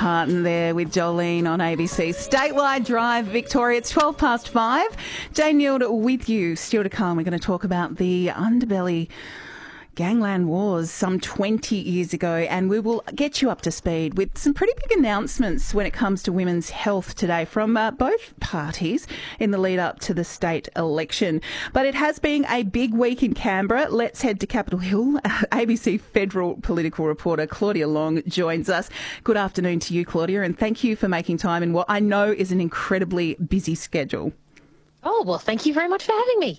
Harton there with Jolene on ABC. Statewide Drive, Victoria. It's 12 past 5. Jane Neild with you. Still to come, we're going to talk about the underbelly gangland wars some 20 years ago, and we will get you up to speed with some pretty big announcements when it comes to women's health today from both parties in the lead up to the state election. But it has been a big week in Canberra. Let's head to Capitol Hill. ABC federal political reporter Claudia Long joins us. Good afternoon to you, Claudia, and thank you for making time in what I know is an incredibly busy schedule. Oh, well, thank you very much for having me.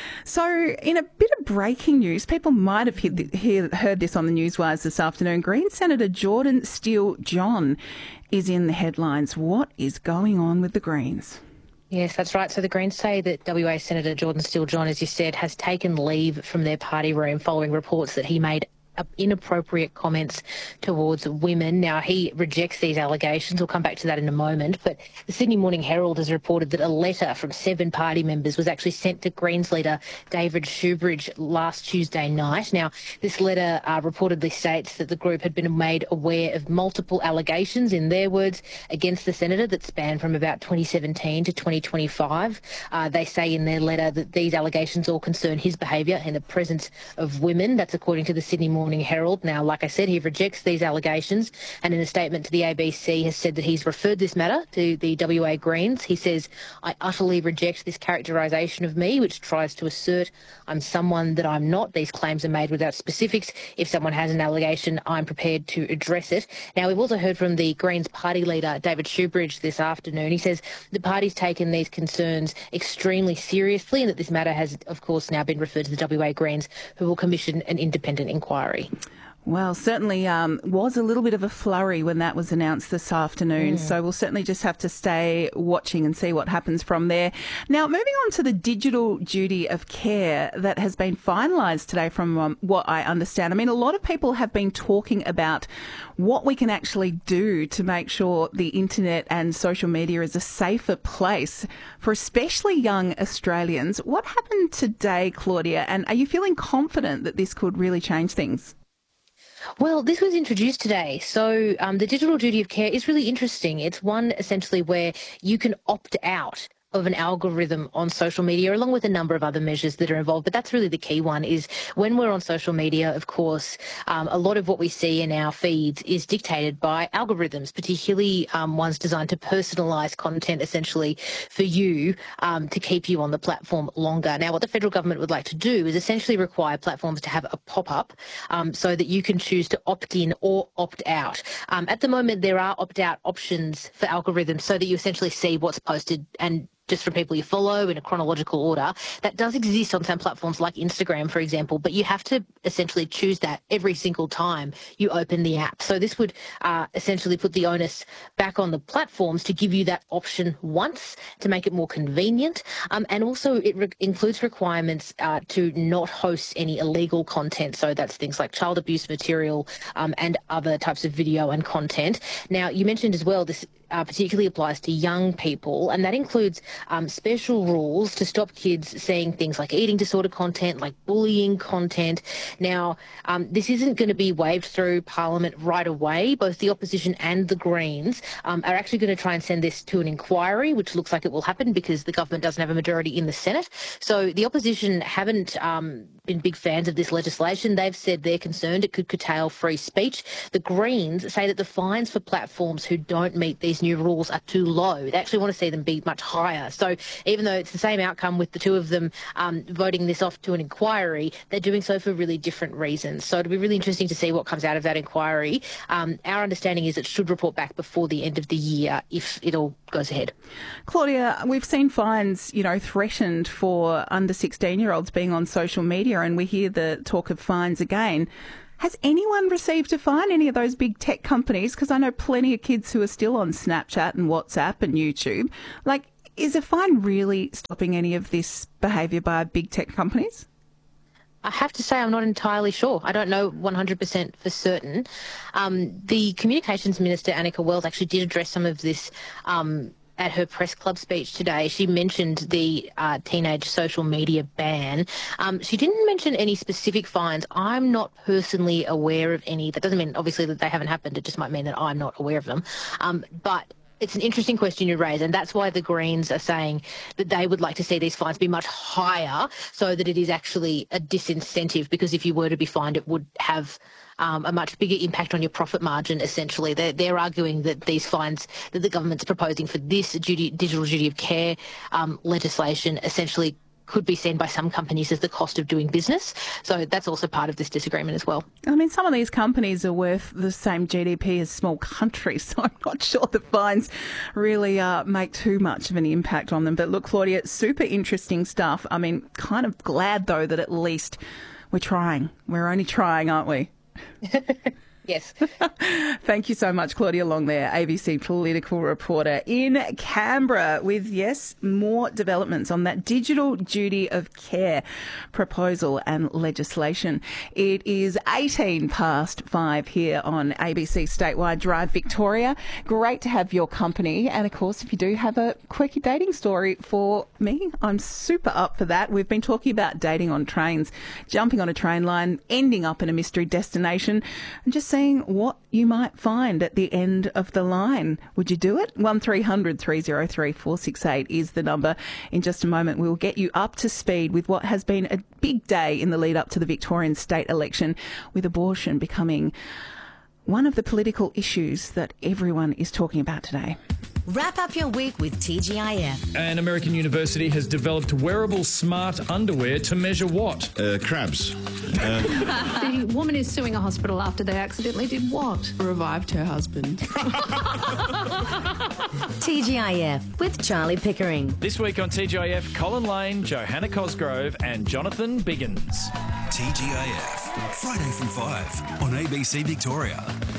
So, in a bit of breaking news, people might have heard this on the Newswires this afternoon. Green Senator Jordan Steele-John is in the headlines. What is going on with the Greens? Yes, that's right. So the Greens say that WA Senator Jordan Steele-John, as you said, has taken leave from their party room following reports that he made inappropriate comments towards women. Now, he rejects these allegations. We'll come back to that in a moment. But the Sydney Morning Herald has reported that a letter from 7 party members was actually sent to Greens leader David Shoebridge last Tuesday night. Now, this letter reportedly states that the group had been made aware of multiple allegations, in their words, against the senator that span from about 2017 to 2025. They say in their letter that these allegations all concern his behaviour in the presence of women. That's according to the Sydney Morning Herald. Now, like I said, he rejects these allegations, and in a statement to the ABC has said that he's referred this matter to the WA Greens. He says, "I utterly reject this characterisation of me, which tries to assert I'm someone that I'm not. These claims are made without specifics. If someone has an allegation, I'm prepared to address it." Now, we've also heard from the Greens party leader, David Shoebridge, this afternoon. He says the party's taken these concerns extremely seriously, and that this matter has, of course, now been referred to the WA Greens, who will commission an independent inquiry. Well, certainly was a little bit of a flurry when that was announced this afternoon. So we'll certainly just have to stay watching and see what happens from there. Now, moving on to the digital duty of care that has been finalised today from what I understand. I mean, a lot of people have been talking about what we can actually do to make sure the internet and social media is a safer place for especially young Australians. What happened today, Claudia, and are you feeling confident that this could really change things? Well, this was introduced today. So the digital duty of care is really interesting. It's one essentially where you can opt out of an algorithm on social media, along with a number of other measures that are involved. But that's really the key one, is when we're on social media, of course, a lot of what we see in our feeds is dictated by algorithms, particularly ones designed to personalise content essentially for you, to keep you on the platform longer. Now, what the federal government would like to do is essentially require platforms to have a pop-up so that you can choose to opt in or opt out. At the moment, there are opt-out options for algorithms so that you essentially see what's posted and just from people you follow in a chronological order. That does exist on some platforms like Instagram, for example, but you have to essentially choose that every single time you open the app. So this would essentially put the onus back on the platforms to give you that option once to make it more convenient. And also it includes requirements to not host any illegal content. So that's things like child abuse material and other types of video and content. Now, you mentioned as well this particularly applies to young people, and that includes special rules to stop kids seeing things like eating disorder content, like bullying content. Now, this isn't going to be waved through Parliament right away. Both the opposition and the Greens are actually going to try and send this to an inquiry, which looks like it will happen because the government doesn't have a majority in the Senate. So the opposition haven't been big fans of this legislation. They've said they're concerned it could curtail free speech. The Greens say that the fines for platforms who don't meet these new rules are too low. They actually want to see them be much higher. So even though it's the same outcome with the two of them voting this off to an inquiry, they're doing so for really different reasons. So it'll be really interesting to see what comes out of that inquiry. Our understanding is it should report back before the end of the year if it all goes ahead. Claudia, we've seen fines, threatened for under 16-year-olds being on social media, and we hear the talk of fines again. Has anyone received a fine, any of those big tech companies? Because I know plenty of kids who are still on Snapchat and WhatsApp and YouTube. Is a fine really stopping any of this behaviour by big tech companies? I have to say I'm not entirely sure. I don't know 100% for certain. The Communications Minister, Annika Wells, actually did address some of this at her press club speech today, she mentioned the teenage social media ban. She didn't mention any specific fines. I'm not personally aware of any. That doesn't mean, obviously, that they haven't happened. It just might mean that I'm not aware of them. But it's an interesting question you raise, and that's why the Greens are saying that they would like to see these fines be much higher so that it is actually a disincentive, because if you were to be fined, it would have a much bigger impact on your profit margin, essentially. They're arguing that these fines that the government's proposing for this digital duty of care legislation essentially could be seen by some companies as the cost of doing business. So that's also part of this disagreement as well. I mean, some of these companies are worth the same GDP as small countries, so I'm not sure the fines really make too much of an impact on them. But look, Claudia, super interesting stuff. I mean, kind of glad, though, that at least we're trying. We're only trying, aren't we? Yes. Thank you so much, Claudia Long there, ABC political reporter in Canberra with, yes, more developments on that digital duty of care proposal and legislation. It is 5:18 here on ABC Statewide Drive Victoria. Great to have your company. And, of course, if you do have a quirky dating story for me, I'm super up for that. We've been talking about dating on trains, jumping on a train line, ending up in a mystery destination, and just seeing what you might find at the end of the line. Would you do it? 1300 303 468 is the number. In just a moment, we'll get you up to speed with what has been a big day in the lead up to the Victorian state election, with abortion becoming one of the political issues that everyone is talking about today. Wrap up your week with TGIF. An American university has developed wearable smart underwear to measure what? Crabs. The woman is suing a hospital after they accidentally did what? Revived her husband. TGIF with Charlie Pickering. This week on TGIF, Colin Lane, Johanna Cosgrove and Jonathan Biggins. TGIF, Friday from 5 on ABC Victoria.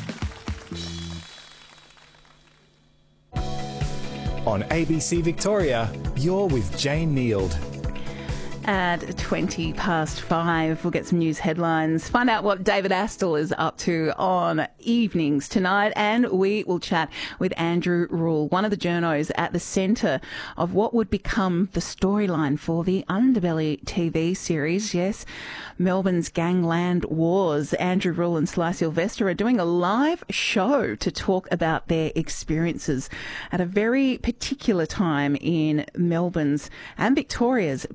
On ABC Victoria, you're with Jane Neild. At 5:20, we'll get some news headlines, find out what David Astle is up to on evenings tonight, and we will chat with Andrew Rule, one of the journos at the centre of what would become the storyline for the Underbelly TV series. Yes, Melbourne's Gangland Wars. Andrew Rule and Sly Sylvester are doing a live show to talk about their experiences at a very particular time in Melbourne's and Victoria's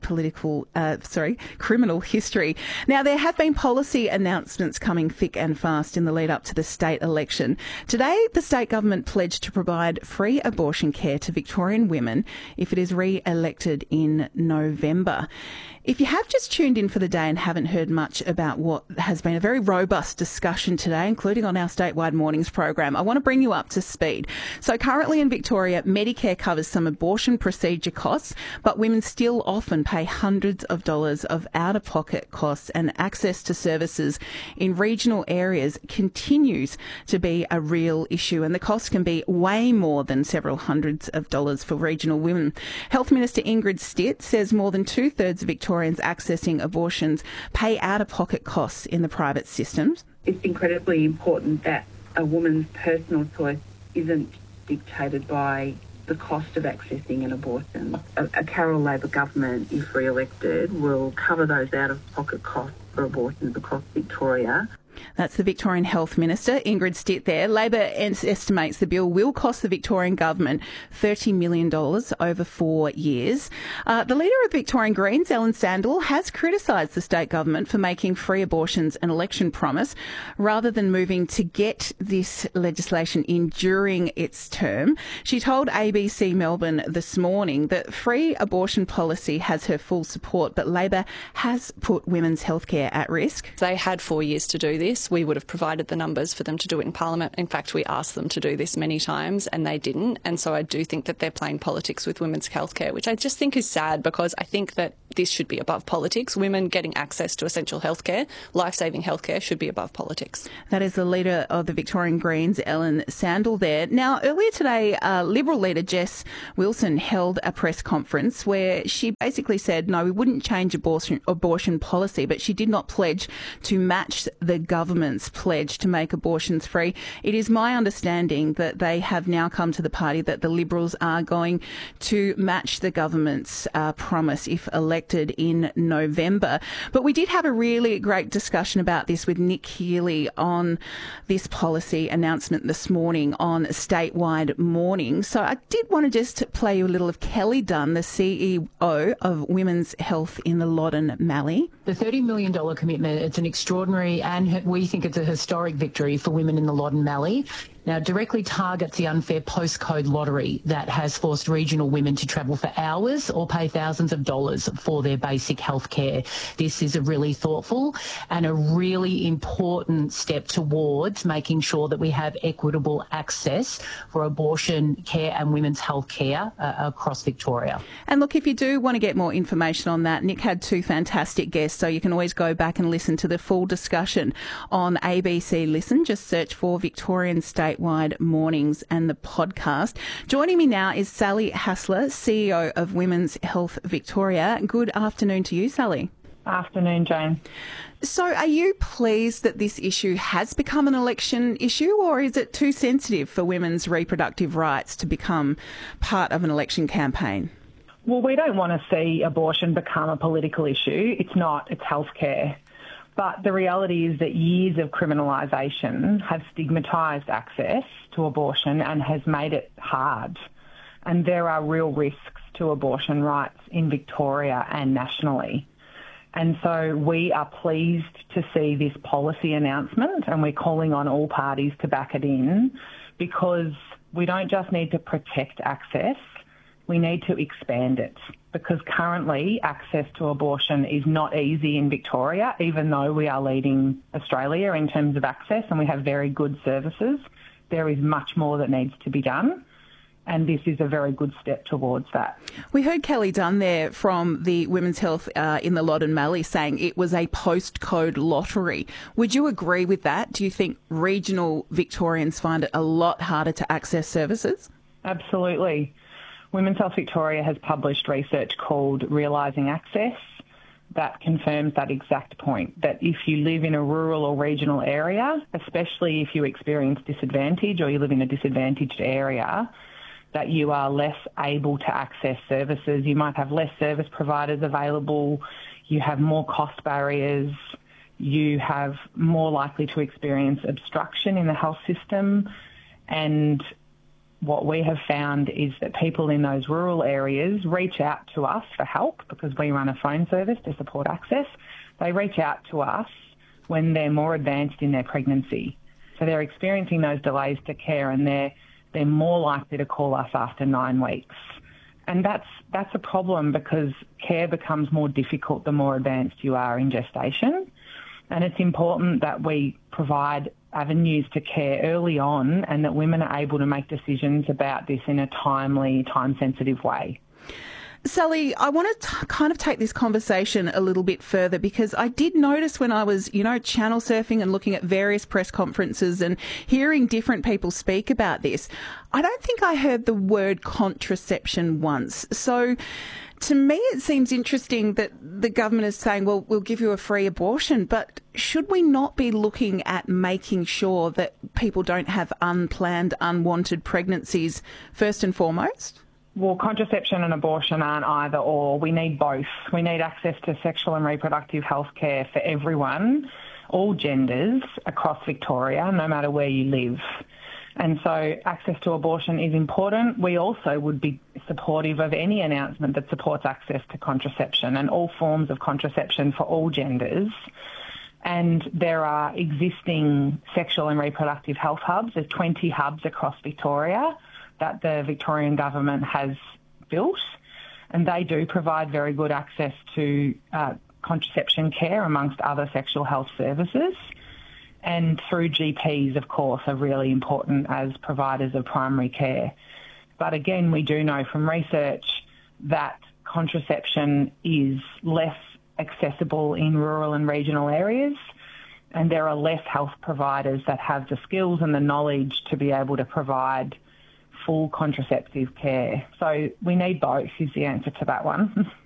criminal history. Now, there have been policy announcements coming thick and fast in the lead up to the state election. Today, the state government pledged to provide free abortion care to Victorian women if it is re-elected in November. If you have just tuned in for the day and haven't heard much about what has been a very robust discussion today, including on our Statewide Mornings program, I want to bring you up to speed. So currently in Victoria, Medicare covers some abortion procedure costs, but women still often pay hundreds of dollars of out-of-pocket costs, and access to services in regional areas continues to be a real issue, and the costs can be way more than several hundreds of dollars for regional women. Health Minister Ingrid Stitt says more than two-thirds of Victorians accessing abortions pay out-of-pocket costs in the private systems. It's incredibly important that a woman's personal choice isn't dictated by the cost of accessing an abortion. A Carroll Labor government, if re-elected, will cover those out-of-pocket costs for abortions across Victoria. That's the Victorian Health Minister, Ingrid Stitt there. Labor estimates the bill will cost the Victorian government $30 million over 4 years. The leader of the Victorian Greens, Ellen Sandell, has criticised the state government for making free abortions an election promise rather than moving to get this legislation in during its term. She told ABC Melbourne this morning that free abortion policy has her full support, but Labor has put women's healthcare at risk. They had 4 years to do this. We would have provided the numbers for them to do it in Parliament. In fact, we asked them to do this many times and they didn't. And so I do think that they're playing politics with women's healthcare, which I just think is sad, because I think that this should be above politics. Women getting access to essential healthcare, life-saving healthcare, should be above politics. That is the leader of the Victorian Greens, Ellen Sandell there. Now, earlier today, Liberal leader Jess Wilson held a press conference where she basically said, no, we wouldn't change abortion policy, but she did not pledge to match the government's pledge to make abortions free. It is my understanding that they have now come to the party that the Liberals are going to match the government's promise if elected in November. But we did have a really great discussion about this with Nick Healy on this policy announcement this morning on Statewide Morning. So I did want to just play you a little of Kelly Dunn, the CEO of Women's Health in the Loddon Mallee. The $30 million commitment, it's an extraordinary and we think it's a historic victory for women in the Loddon Mallee. Now, it directly targets the unfair postcode lottery that has forced regional women to travel for hours or pay thousands of dollars for their basic health care. This is a really thoughtful and a really important step towards making sure that we have equitable access for abortion care and women's health care across Victoria. And look, if you do want to get more information on that, Nick had two fantastic guests, so you can always go back and listen to the full discussion on ABC Listen. Just search for Victorian Statewide Mornings and the podcast. Joining me now is Sally Hassler, CEO of Women's Health Victoria. Good afternoon to you, Sally. Afternoon, Jane. So are you pleased that this issue has become an election issue, or is it too sensitive for women's reproductive rights to become part of an election campaign? Well, we don't want to see abortion become a political issue. It's not, it's healthcare. But the reality is that years of criminalisation have stigmatised access to abortion and has made it hard. And there are real risks to abortion rights in Victoria and nationally. And so we are pleased to see this policy announcement, and we're calling on all parties to back it in, because we don't just need to protect access, we need to expand it, because currently access to abortion is not easy in Victoria, even though we are leading Australia in terms of access and we have very good services. There is much more that needs to be done, and this is a very good step towards that. We heard Kelly Dunn there from the Women's Health in the Loddon Mallee saying it was a postcode lottery. Would you agree with that? Do you think regional Victorians find it a lot harder to access services? Absolutely. Women's Health Victoria has published research called Realising Access that confirms that exact point, that if you live in a rural or regional area, especially if you experience disadvantage or you live in a disadvantaged area, that you are less able to access services. You might have less service providers available, you have more cost barriers, you have more likely to experience obstruction in the health system, and what we have found is that people in those rural areas reach out to us for help because we run a phone service to support access. They reach out to us when they're more advanced in their pregnancy. So they're experiencing those delays to care, and they're more likely to call us after 9 weeks. And that's a problem because care becomes more difficult the more advanced you are in gestation. And it's important that we provide avenues to care early on and that women are able to make decisions about this in a timely, time-sensitive way. Sally, I want to kind of take this conversation a little bit further, because I did notice when I was, channel surfing and looking at various press conferences and hearing different people speak about this, I don't think I heard the word contraception once. So to me, it seems interesting that the government is saying, well, we'll give you a free abortion, but should we not be looking at making sure that people don't have unplanned, unwanted pregnancies first and foremost? Well, contraception and abortion aren't either or. We need both. We need access to sexual and reproductive health care for everyone, all genders across Victoria, no matter where you live. And so access to abortion is important. We also would be supportive of any announcement that supports access to contraception and all forms of contraception for all genders. And there are existing sexual and reproductive health hubs. There's 20 hubs across Victoria that the Victorian government has built, and they do provide very good access to contraception care amongst other sexual health services. And through GPs, of course, are really important as providers of primary care. But again, we do know from research that contraception is less accessible in rural and regional areas, and there are less health providers that have the skills and the knowledge to be able to provide full contraceptive care. So we need both is the answer to that one.